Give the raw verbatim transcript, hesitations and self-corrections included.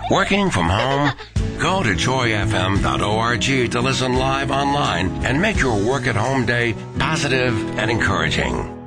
Working from home? Go to joy f m dot org to listen live online and make your work at home day positive and encouraging.